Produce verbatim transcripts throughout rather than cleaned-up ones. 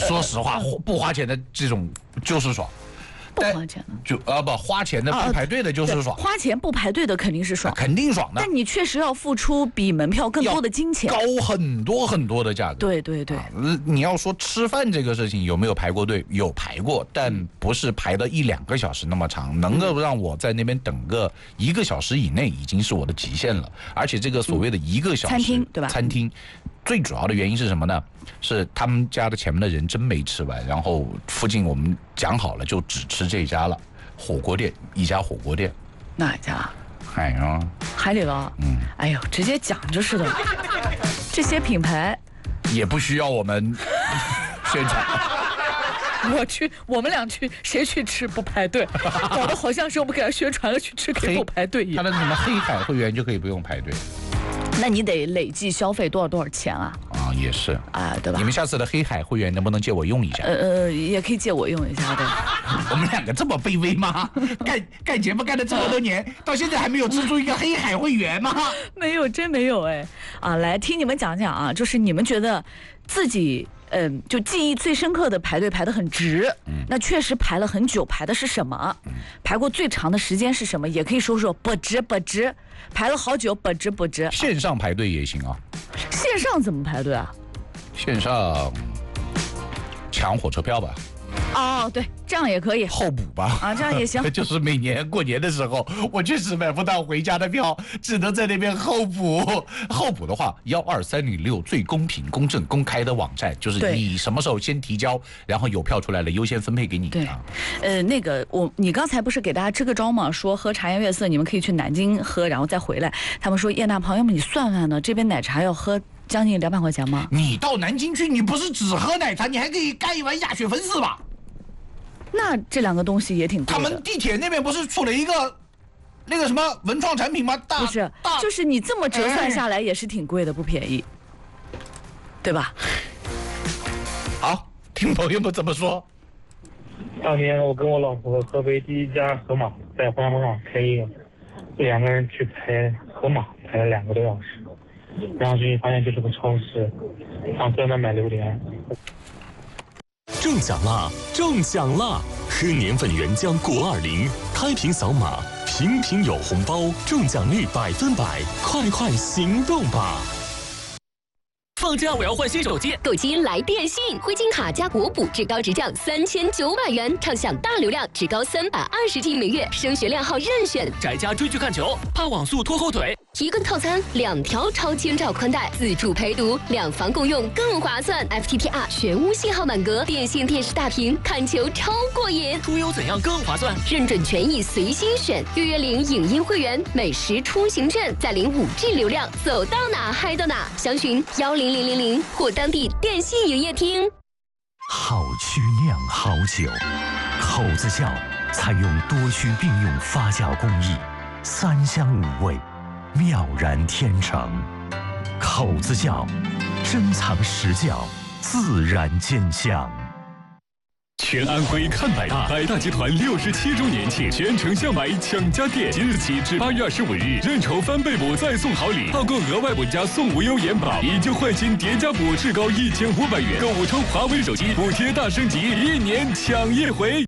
说实话，不花钱的这种就是爽。 不花钱的就啊不花钱的不排队的就是爽， 花钱不排队的肯定是爽， 肯定爽的。 但你确实要付出比门票更多的金钱， 高很多很多的价格。 对对对、 啊，你要说吃饭这个事情有没有排过队？有排过，但不是排了一两个小时那么长，能够让我在那边等个一个小时以内已经是我的极限了。而且这个所谓的一个小时、 嗯、餐厅对吧？ 餐厅。最主要的原因是什么呢？是他们家的前面的人真没吃完，然后附近我们讲好了就只吃这家了，火锅店，一家火锅店。 哪家？ 哎呀， 海底捞。嗯，哎呦，直接讲就是的。这些品牌也不需要我们宣传。 我去，我们俩去，谁去吃不排队？搞得好像是我们给他宣传了去吃可以不排队一样。 他的什么黑海会员就可以不用排队。 那你得累计消费多少多少钱啊？ 啊，也是啊，对吧？ 你们下次的黑海会员能不能借我用一下？ 呃呃，也可以借我用一下的。 我们两个这么卑微吗？干干节目干了这么多年，到现在还没有吃出一个黑海会员吗？ 没有，真没有哎！啊，来听你们讲讲啊，就是你们觉得自己嗯、呃，就记忆最深刻的排队排得很值，嗯，那确实排了很久，排的是什么？嗯，排过最长的时间是什么？也可以说说不值不值。排了好久，不值不值。 线上排队也行啊。 线上怎么排队啊？ 线上抢火车票吧。 哦，对，这样也可以候补吧。 啊，这样也行。 就是每年过年的时候，我确实买不到回家的票，只能在那边候补。候补的话，幺二三零六最公平、公正、公开的网站，就是你什么时候先提交，然后有票出来了，优先分配给你。 对， 啊、 呃，那个我，你刚才不是给大家支个招吗？说喝茶颜悦色，你们可以去南京喝，然后再回来。他们说，叶大朋友们，你算算呢，这边奶茶要喝将近两百块钱吗？ 你到南京去，你不是只喝奶茶，你还可以干一碗鸭血粉丝吧？ 那这两个东西也挺贵的。 他们地铁那边不是出了一个那个什么文创产品吗？大不是，就是你这么折算下来也是挺贵的，不便宜，对吧？ 好，听朋友们怎么说。 当年我跟我老婆合肥第一家河马在黄河上开一个，两个人去排河马排了两个多小时，然后进去发现就是个超市，想专门买榴莲。 中奖啦！中奖啦！喝年份原浆果二零，开瓶扫码，瓶瓶有红包，中奖率百分百，快快行动吧！ 放假我要换新手机， 购机来电信，灰金卡加国补，至高直降三千九百元，畅享大流量，至高三百二十 G 每月，升学量号任选。 宅家追剧看球，怕网速拖后腿。 一个套餐，两条超千兆宽带，自助陪读，两房共用更划算。F T T R 全屋信号满格，电信电视大屏，看球超过瘾。 出游怎样更划算？ 认准权益随心选，月月领影音会员，每时出行券，再领五 G 流量，走到哪嗨到哪。详询幺零零零零或当地电信营业厅。 好曲酿好酒，口子窖采用多须并用发酵工艺，三香五味，妙然天成。口子窖，珍藏实窖，自然见香。 全安徽看百大，百大集团六十七周年庆，全程校买抢家电，即日起至八月二十五日，认筹翻倍补再送好礼，套购额外补加送无忧延保，以旧换新叠加补至高一千五百元，购物抽华为手机，补贴大升级，一年抢一回。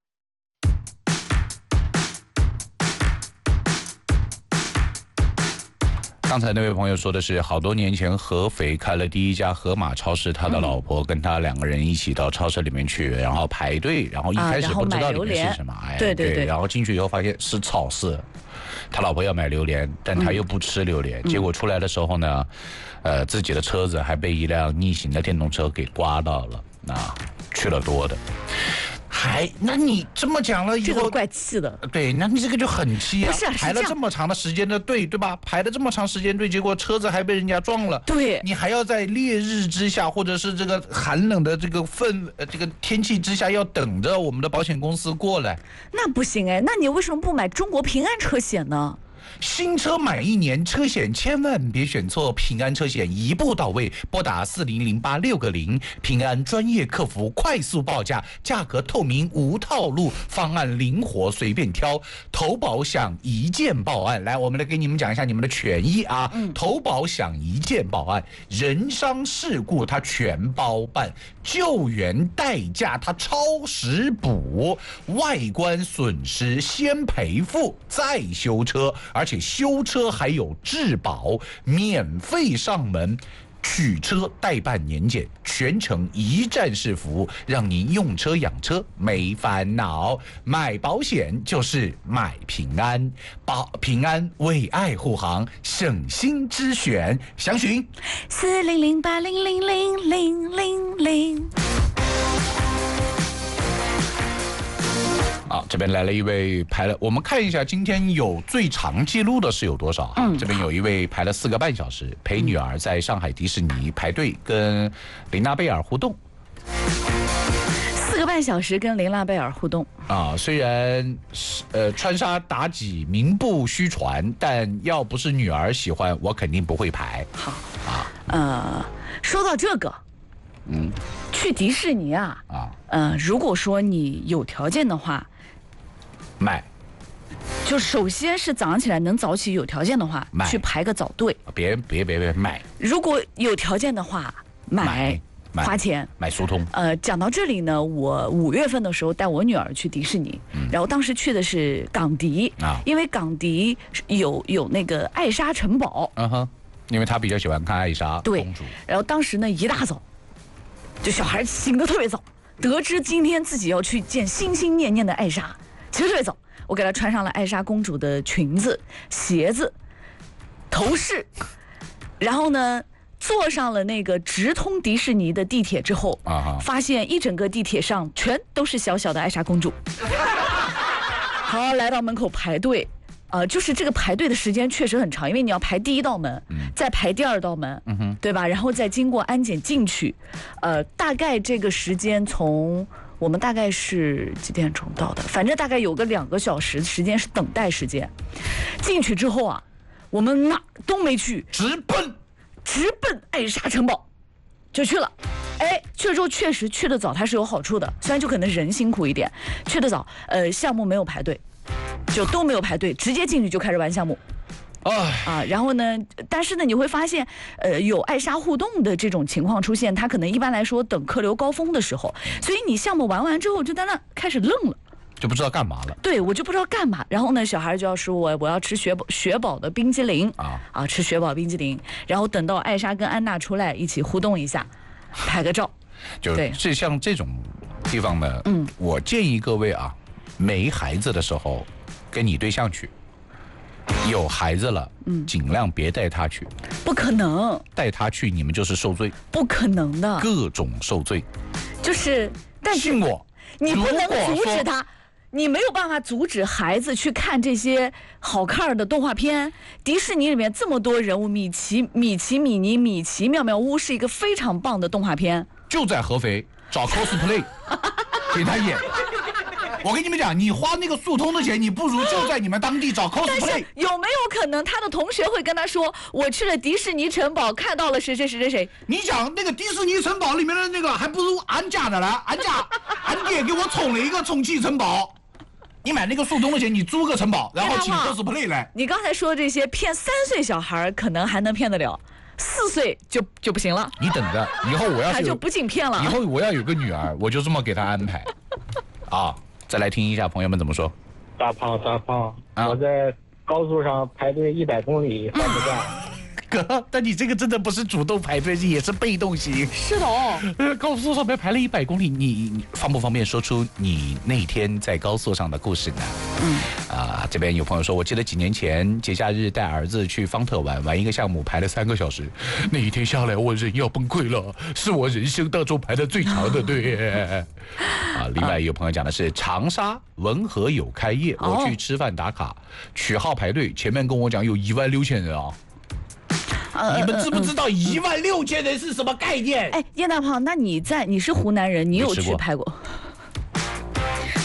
刚才那位朋友说的是，好多年前合肥开了第一家盒马超市，他的老婆跟他两个人一起到超市里面去，然后排队，然后一开始不知道里面是什么， 啊、哎，对对 对, 对，然后进去以后发现是超市，他老婆要买榴莲，但他又不吃榴莲，嗯、结果出来的时候呢，呃，自己的车子还被一辆逆行的电动车给刮到了，啊，去了多的。还，那你这么讲了以后， 这个怪气的。 对，那你这个就很气啊！ 不是啊， 排了这么长的时间的队，对吧？排了这么长时间队，结果车子还被人家撞了。 对， 你还要在烈日之下，或者是这个寒冷的这个氛呃这个天气之下，要等着我们的保险公司过来。 那不行哎，那你为什么不买中国平安车险呢？ 新车买一年车险千万别选错，平安车险一步到位，拨打四零零八六个零，平安专业客服快速报价，价格透明无套路，方案灵活随便挑，投保享一键报案。来，我们来给你们讲一下你们的权益啊，嗯、投保享一键报案，人伤事故它全包办，救援代价它超时补，外观损失先赔付再修车，而且修车还有质保，免费上门，取车代办年检，全程一站式服务，让您用车养车没烦恼。买保险就是买平安，保平安为爱护航，省心之选。详询四零零八零零零零零零。 啊，这边来了一位排了，我们看一下今天有最长记录的是有多少？嗯，这边有一位排了四个半小时，陪女儿在上海迪士尼排队跟琳娜贝尔互动。 四个半小时跟琳娜贝尔互动啊，虽然呃川沙妲己名不虚传，但要不是女儿喜欢，我肯定不会排。 好啊，呃，说到这个。嗯，去迪士尼啊，啊，呃，如果说你有条件的话， 买， 就首先是早上起来能早起，有条件的话，去排个早队。 别别别别买。 如果有条件的话，买， 买花钱买速通。 呃，讲到这里呢，我五月份的时候带我女儿去迪士尼，嗯、然后当时去的是港迪啊，因为港迪有有那个艾莎城堡， 嗯哼，因为她比较喜欢看艾莎公主。 然后当时呢，一大早。就小孩醒得特别早，得知今天自己要去见心心念念的艾莎，其实特别早，我给她穿上了艾莎公主的裙子、鞋子、头饰，然后呢，坐上了那个直通迪士尼的地铁之后，啊、发现一整个地铁上全都是小小的艾莎公主。好，来到门口排队。呃，就是这个排队的时间确实很长，因为你要排第一道门，嗯、再排第二道门，嗯、对吧？然后再经过安检进去，呃，大概这个时间从我们大概是几点钟到的？反正大概有个两个小时时间是等待时间。进去之后啊，我们哪都没去， 直奔直奔艾莎城堡就去了。哎，去了之后确实去得早，它是有好处的，虽然就可能人辛苦一点，去得早，呃，项目没有排队。就都没有排队，直接进去就开始玩项目，啊，然后呢，但是呢，你会发现，呃，有艾莎互动的这种情况出现，它可能一般来说等客流高峰的时候，所以你项目玩完之后就在那开始愣了， 就不知道干嘛了。 对，我就不知道干嘛。然后呢，小孩就要说我我要吃雪宝雪宝的冰激凌啊啊，吃雪宝冰激凌，然后等到艾莎跟安娜出来一起互动一下，拍个照。 就是像这种地方呢，嗯，我建议各位啊，没孩子的时候。跟你对象去，有孩子了，嗯，尽量别带他去。 不可能， 带他去你们就是受罪。 不可能的， 各种受罪。 就是，但是信我， 你不能阻止他，你没有办法阻止孩子去看这些好看的动画片。迪士尼里面这么多人物，米奇、米奇、米妮、米奇妙妙屋是一个非常棒的动画片。 就在合肥找 cosplay 给他演。我跟你们讲，你花那个速通的钱，你不如就在你们当地找 cosplay。但是有没有可能他的同学会跟他说，我去了迪士尼城堡，看到了谁谁谁谁谁？ 你讲那个迪士尼城堡里面的那个，还不如俺家的呢。俺家俺爹给我充了一个充气城堡。你买那个速通的钱，你租个城堡，然后请 cosplay 来。 你刚才说这些骗三岁小孩可能还能骗得了，四岁就就不行了。 你等着，以后我要他就不仅骗了。 以后我要有个女儿，我就这么给她安排。啊。再来听一下朋友们怎么说。 大胖大胖，啊、我在高速上排队一百公里还不干。 哥，但你这个真的不是主动排队，也是被动型。 是的哦。 呃，高速上面排了一百公里，你, 你方不方便说出你那天在高速上的故事呢？嗯。啊，这边有朋友说，我记得几年前节假日带儿子去方特玩，玩一个项目排了三个小时，那一天下来我人要崩溃了，是我人生当中排的最长的队。啊，另外有朋友讲的是长沙文和有开业，我去吃饭打卡，取号排队，前面跟我讲有一万六千人啊。你们知不知道一万六千人是什么概念？ 哎，叶大胖，那你在你是湖南人，你有去排过？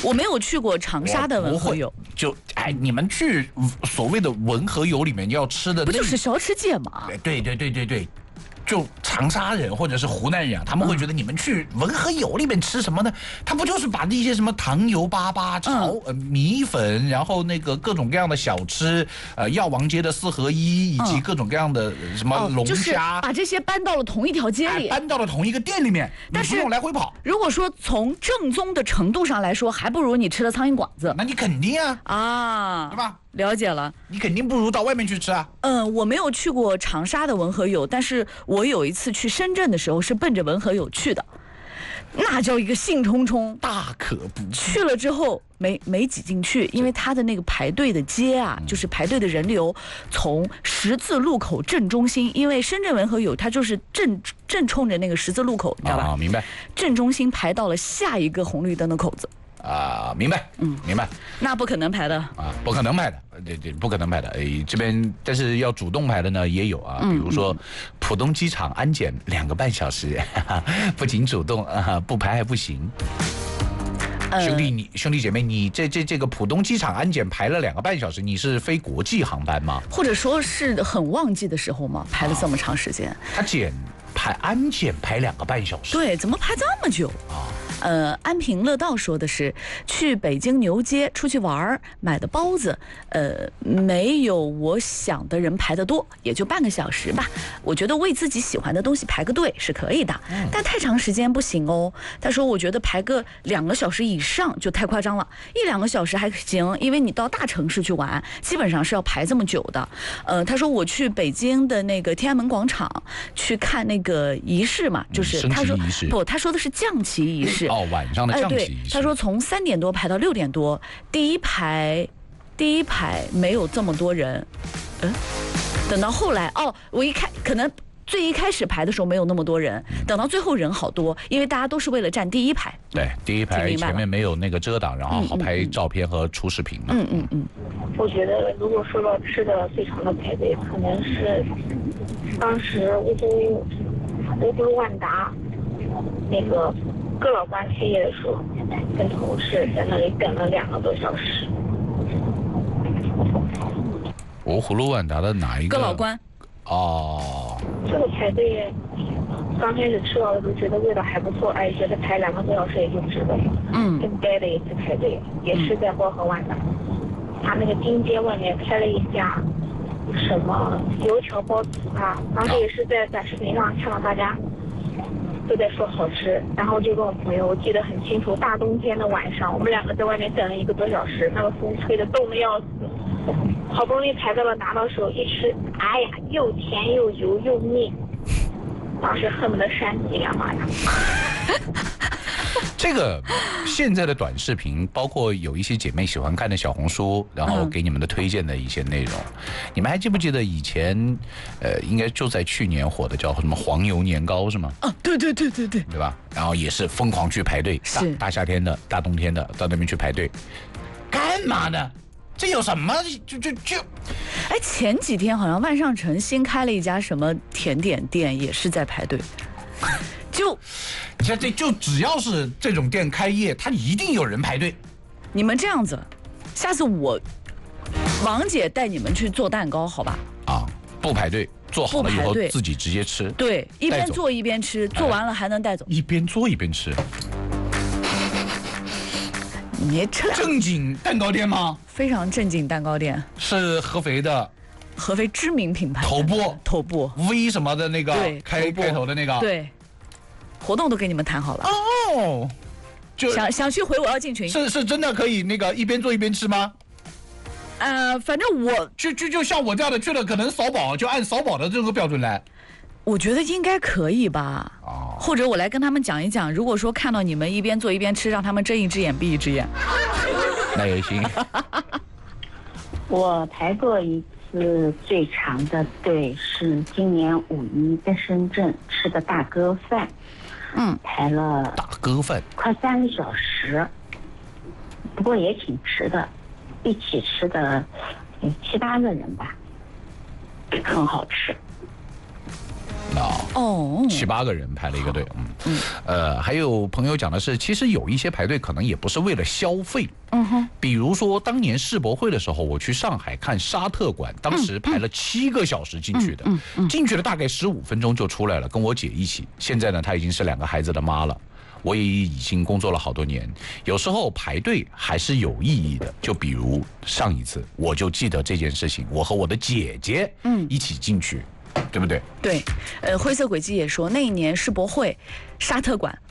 我没有去过长沙的文和友， 就哎，你们去所谓的文和友里面要吃的， 不就是小吃街吗？ 对对对对对。就长沙人或者是湖南人啊，他们会觉得你们去文和友里面吃什么呢？他不就是把那些什么糖油粑粑、炒、嗯、呃米粉，然后那个各种各样的小吃，呃药王街的四合一，以及各种各样的什么龙虾、嗯哦， 就是把这些搬到了同一条街里， 哎、搬到了同一个店里面，但是你不用来回跑。 如果说从正宗的程度上来说，还不如你吃的苍蝇馆子。 那你肯定啊啊， 对吧？ 了解了， 你肯定不如到外面去吃啊。 嗯，我没有去过长沙的文和友，但是我有一次去深圳的时候是奔着文和友去的，那叫一个兴冲冲， 大可不必。 去了之后没没挤进去，因为它的那个排队的街啊，嗯、就是排队的人流从十字路口正中心，因为深圳文和友它就是正正冲着那个十字路口，你知道吧？ 啊，明白。 正中心排到了下一个红绿灯的口子。 啊，明白，嗯，明白， 那不可能排的啊，不可能排的，对对，不可能排的。哎，这边但是要主动排的呢也有啊，比如说浦东机场安检两个半小时，哈哈不仅主动啊，不排还不行。兄弟，你兄弟姐妹，你这这这个浦东机场安检排了两个半小时，你是飞国际航班吗？ 或者说是很旺季的时候吗？排了这么长时间？ 他检排安检排两个半小时， 对，怎么排这么久啊？呃，安平乐道说的是去北京牛街出去玩买的包子，呃，没有我想的人排得多，也就半个小时吧。我觉得为自己喜欢的东西排个队是可以的，嗯、但太长时间不行哦。他说，我觉得排个两个小时以上就太夸张了，一两个小时还行，因为你到大城市去玩，基本上是要排这么久的。呃，他说我去北京的那个天安门广场去看那个仪式嘛，就是他说不，他说的是降旗仪式。 哦，晚上的降旗仪式。 哎、对，他说从三点多排到六点多，第一排，第一排没有这么多人，嗯，等到后来，哦，我一开可能最一开始排的时候没有那么多人，等到最后人好多，因为大家都是为了站第一排。 对，第一排前面没有那个遮挡，然后好拍照片和出视频嘛。 嗯嗯嗯。 我觉得如果说到吃的最长的排队，可能是当时芜湖芜湖万达那个。哥老关开业的时候，跟同事在那里等了两个多小时。 芜湖路万达的哪一个？ 哥老关。 哦。 这个排队，刚开始吃到的时候觉得味道还不错，哎，觉得排两个多小时也就值得了。嗯。更待的一次排队，也是在漠河万达，他那个金街外面开了一家什么油条包糍粑，当时也是在短视频上看到大家。都在说好吃，然后就跟我朋友，我记得很清楚，大冬天的晚上，我们两个在外面等了一个多小时，那个风吹得冻得要死，好不容易排到了，拿到手一吃，哎呀，又甜又油又腻，当时恨不得扇自己两巴掌。 这个现在的短视频，包括有一些姐妹喜欢看的小红书，然后给你们的推荐的一些内容，嗯、你们还记不记得以前，呃，应该就在去年火的叫什么黄油年糕是吗？ 啊，对对对对对， 对吧？然后也是疯狂去排队，大大夏天的、大冬天的，到那边去排队，干嘛呢？这有什么？就就就， 哎，前几天好像万象城新开了一家什么甜点店，也是在排队。就， 这这就只要是这种店开业，它一定有人排队。 你们这样子，下次我王姐带你们去做蛋糕，好吧？ 啊，不排队，做好了以后自己直接吃。 对，一边做一边吃，做完了还能带走。 一边做一边吃。 你吃了正经蛋糕店吗？ 非常正经蛋糕店， 是合肥的。 合肥知名品牌。 头部， 头部 V 什么的那个， 对， 开开头的那个， 对。活动都给你们谈好了哦， 就想想去回我要进群， 是是真的可以那个一边做一边吃吗？ 呃，反正我就就就像我这样的去了，可能扫宝就按扫宝的这个标准来。 我觉得应该可以吧，哦，或者我来跟他们讲一讲，如果说看到你们一边做一边吃，让他们睁一只眼闭一只眼， 那也行。 我排过一次最长的队是今年五一在深圳吃的大哥饭。嗯，排了大哥饭快三个小时，不过也挺迟的，一起吃的有七八个人吧，很好吃。 哦， 七八个人排了一个队，嗯嗯，呃，还有朋友讲的是，其实有一些排队可能也不是为了消费，嗯哼，比如说当年世博会的时候，我去上海看沙特馆，当时排了七个小时进去的，嗯嗯，进去了大概十五分钟就出来了，跟我姐一起，现在呢，她已经是两个孩子的妈了。我也已经工作了好多年，有时候排队还是有意义的。就比如上一次，我就记得这件事情，我和我的姐姐嗯一起进去，对不对？ 对，呃，灰色轨迹也说那一年世博会沙特馆